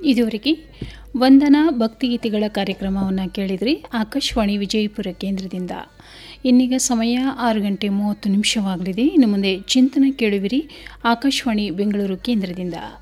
ಇದುವರೆಗೆ ವಂದನಾ ಭಕ್ತಿಗೀತೆಗಳ ಕಾರ್ಯಕ್ರಮವನ್ನು ಕೇಳಿದ್ರಿ ಆಕಾಶವಾಣಿ ವಿಜಯಪುರ ಕೇಂದ್ರದಿಂದ. ಇನ್ನೀಗ ಸಮಯ 6:30 ಇನ್ನು ಮುಂದೆ ಚಿಂತನೆ ಕೇಳುವಿರಿ ಆಕಾಶವಾಣಿ ಬೆಂಗಳೂರು ಕೇಂದ್ರದಿಂದ.